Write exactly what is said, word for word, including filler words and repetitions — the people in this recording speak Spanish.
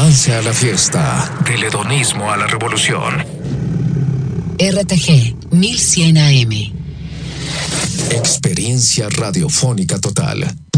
Únanse a la fiesta. Del hedonismo a la revolución. R T G mil cien A M. Experiencia radiofónica total.